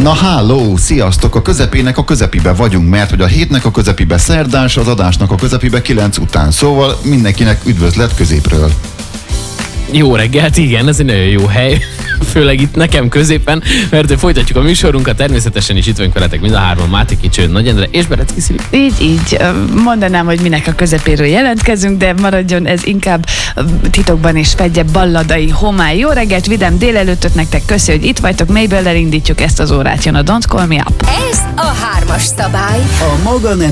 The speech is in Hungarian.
Na háló, sziasztok! A közepének a közepibe vagyunk, mert hogy a hétnek a közepibe szerdás, az adásnak a közepibe 9 után. Szóval mindenkinek üdvözlet középről. Jó reggelt, igen, ez egy nagyon jó hely. Főleg itt nekem középen, mert folytatjuk a műsorunkat, természetesen is itt vagyunk veletek mind a hárman, Máté Kicső, Nagy Endre és Berecki Szili. Így. Mondanám, hogy minek a közepéről jelentkezünk, de maradjon ez inkább titokban és fedje balladai homály. Jó reggelt, vidám délelőttöt nektek, köszi, hogy itt vagytok, Maybellel indítjuk ezt az órát, jön a Don't Call Me Up. Ez a 3-as szabály. A maga nem